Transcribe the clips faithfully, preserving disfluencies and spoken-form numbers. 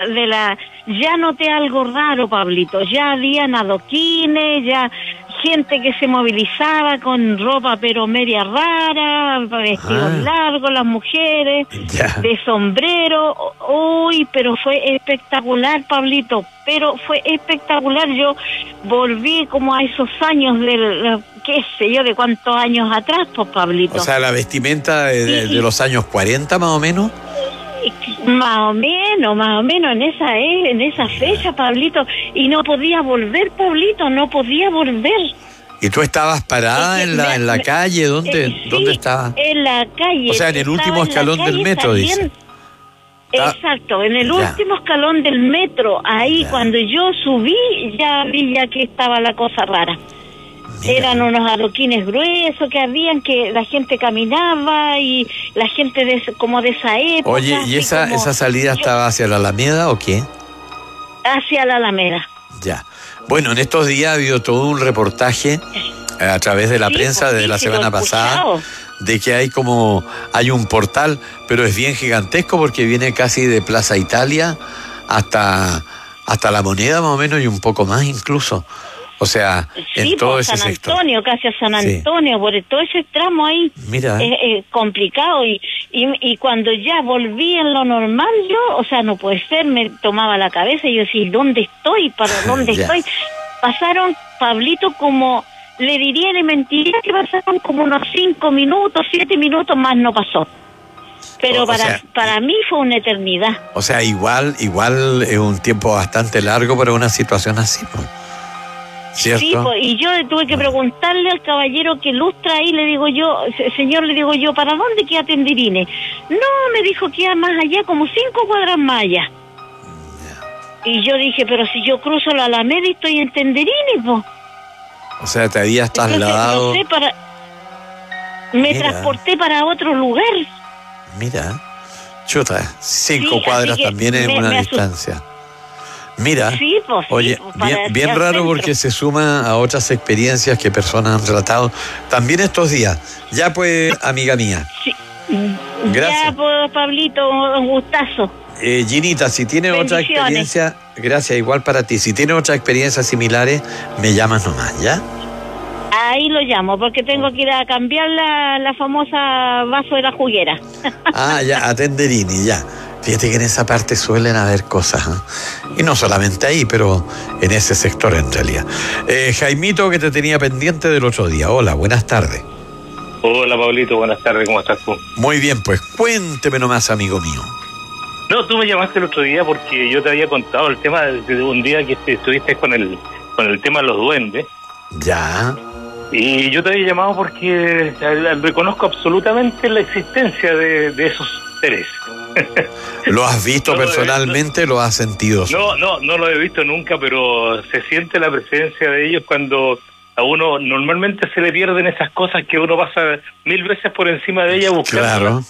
de la, ya noté algo raro, Pablito. Ya habían adoquines, ya gente que se movilizaba con ropa pero media rara, vestidos ah. largos, las mujeres, ya. de sombrero. Uy, pero fue espectacular, Pablito, pero fue espectacular. Yo volví como a esos años del, qué sé yo, de cuántos años atrás, pues, Pablito. O sea, la vestimenta de, de, de los años cuarenta, más o menos. Más o menos, más o menos en esa en esa fecha, Pablito, y no podía volver, Pablito, no podía volver. ¿Y tú estabas parada en la me, en la me, calle? ¿Dónde eh, sí, ¿dónde estabas? En la calle. O sea, en el último escalón del metro, dice. Exacto, en el ya. último escalón del metro. Ahí ya. cuando yo subí, ya vi ya que estaba la cosa rara. Mira. Eran unos adoquines gruesos que habían, que la gente caminaba y la gente de, como de esa época. Oye, ¿y esa como, esa salida yo, estaba hacia la Alameda o qué? Hacia la Alameda. Ya. Bueno, en estos días ha habido todo un reportaje a través de la sí, prensa desde sí, la semana pasada de que hay como, hay un portal, pero es bien gigantesco porque viene casi de Plaza Italia hasta, hasta La Moneda más o menos y un poco más incluso. O sea, sí, en todo por ese San sector. Antonio, casi a San Antonio, sí. por todo ese tramo ahí. Mira. Es, es complicado y, y y cuando ya volví en lo normal yo, o sea, no puede ser, me tomaba la cabeza y yo decía, ¿dónde estoy? ¿Para dónde estoy? Pasaron, Pablito, como, le diría, le mentiría que pasaron como unos cinco minutos, siete minutos más no pasó. Pero o, para, o sea, para mí fue una eternidad. O sea, igual, igual es un tiempo bastante largo para una situación así, ¿no? ¿Cierto? Sí, pues, y yo tuve que preguntarle al caballero que lustra ahí, le digo yo, señor, le digo yo, ¿para dónde queda Tenderine? No, me dijo que queda más allá, como cinco cuadras más allá. Yeah. Y yo dije, pero si yo cruzo la Alameda y estoy en Tenderine, pues. O sea, te habías trasladado. No sé, para... Me Mira. transporté para otro lugar. Mira, chuta, cinco sí, cuadras también es una distancia. Mira, sí, pues, oye, sí, pues, bien, bien raro centro. Porque se suma a otras experiencias que personas han relatado también estos días. Ya pues, amiga mía. Sí. Gracias. Ya pues, Pablito, un gustazo. Eh, Ginita, si tiene otra experiencia, gracias, igual para ti. Si tiene otras experiencias similares, me llamas nomás, ¿ya? Ahí lo llamo, porque tengo que ir a cambiar la, la famosa vaso de la juguera. Ah, ya, a Tenderini, ya. Fíjate que en esa parte suelen haber cosas, ¿eh? Y no solamente ahí, pero en ese sector en realidad. Eh, Jaimito, que te tenía pendiente del otro día. Hola, buenas tardes. Hola, Pablito, buenas tardes, ¿cómo estás tú? Muy bien, pues cuénteme nomás, amigo mío. No, tú me llamaste el otro día porque yo te había contado el tema de un día que estuviste con el, con el tema de los duendes. Ya. Y yo te había llamado porque reconozco absolutamente la existencia de, de esos seres. ¿Lo has visto no personalmente? ¿Lo has sentido? No, no, no lo he visto nunca, pero se siente la presencia de ellos cuando a uno normalmente se le pierden esas cosas que uno pasa mil veces por encima de ellas buscando. Claro.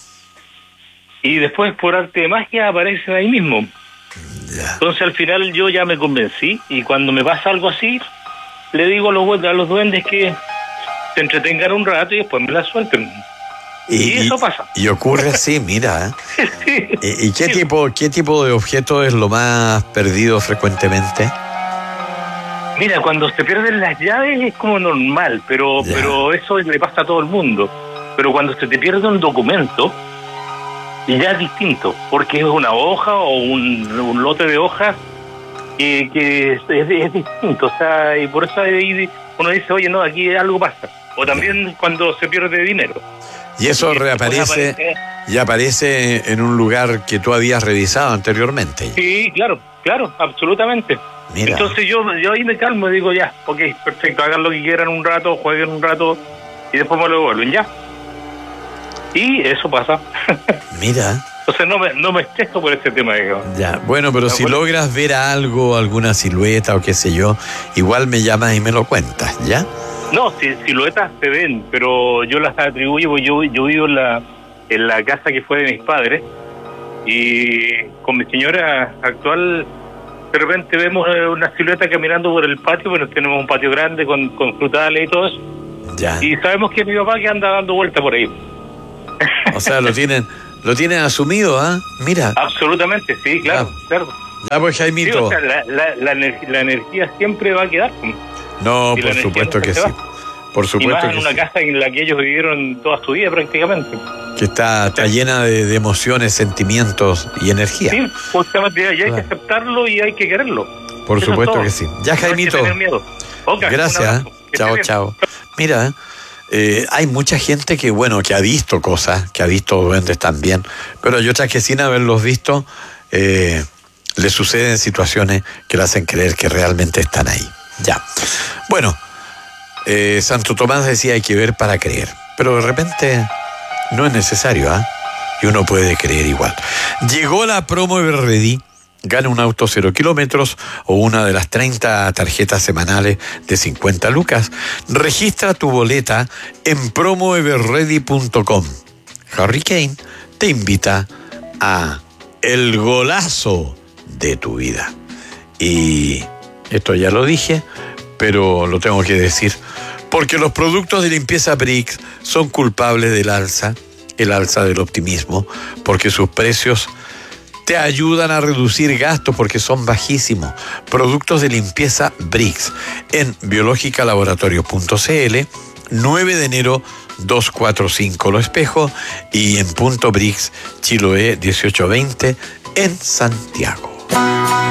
Y después, por arte de magia, aparecen ahí mismo. Ya. Entonces, al final, yo ya me convencí, y cuando me pasa algo así, le digo a los, a los duendes que se entretengan un rato y después me la suelten. Y, y eso pasa. Y ocurre así, mira. ¿eh? Sí. ¿Y, y qué, sí. tipo, qué tipo de objeto es lo más perdido frecuentemente? Mira, cuando se pierden las llaves es como normal, pero, pero eso le pasa a todo el mundo. Pero cuando se te pierde un documento, ya es distinto, porque es una hoja o un, un lote de hojas que, que es, es, es distinto. O sea, y por eso ahí uno dice, oye, no, aquí algo pasa. O también cuando se pierde dinero. Y eso y reaparece aparece, y aparece en un lugar que tú habías revisado anteriormente. Sí, claro, claro, absolutamente. Mira. Entonces yo, yo ahí me calmo y digo, ya, ok, perfecto, hagan lo que quieran un rato, jueguen un rato y después me lo devuelven, ya. Y eso pasa. Mira. Entonces no me, no me estreso por ese tema, digamos. Ya, bueno, pero no, si bueno. logras ver algo, alguna silueta o qué sé yo, igual me llamas y me lo cuentas, ¿ya? No, si, siluetas se ven, pero yo las atribuyo, porque yo, yo vivo en la, en la casa que fue de mis padres, y con mi señora actual, de repente vemos una silueta caminando por el patio, bueno, tenemos un patio grande con, con frutales y todo eso, ya. Y sabemos que es mi papá que anda dando vueltas por ahí. O sea, lo tienen, lo tienen asumido, ¿ah? ¿eh? Mira. Absolutamente, sí, claro, claro. Ya, pues, Jaimito. Sí, o sea, la, la, la, ener- la energía siempre va a quedar. No, Y la por energía supuesto nunca que se sí. va. Por Y supuesto más en que una sí. casa en la que ellos vivieron toda su vida prácticamente. Que está, está llena de, de emociones, sentimientos y energía. Sí, justamente, y hay Claro. que aceptarlo y hay que quererlo. Por Eso es supuesto todo. que sí. Ya, No hay que Jaimito. tener miedo. Oka, un Gracias. abrazo. Que Chao, esté bien. chao. Mira, eh, hay mucha gente que, bueno, que ha visto cosas, que ha visto duendes también, pero hay otras que sin haberlos visto, eh, le suceden situaciones que le hacen creer que realmente están ahí. Ya. Bueno, eh, Santo Tomás decía hay que ver para creer, pero de repente no es necesario, ¿ah? Y uno puede creer igual. Llegó la promo Everready. Gana un auto cero kilómetros o una de las treinta tarjetas semanales de cincuenta lucas. Registra tu boleta en promo everready punto com. Harry Kane te invita a el golazo de tu vida. Y esto ya lo dije, pero lo tengo que decir, porque los productos de limpieza Brix son culpables del alza, el alza del optimismo, porque sus precios te ayudan a reducir gastos porque son bajísimos. Productos de limpieza Brix en biológica laboratorio punto c l, nueve de enero doscientos cuarenta y cinco Lo Espejo y en Punto Brix Chiloé dieciocho veinte en Santiago.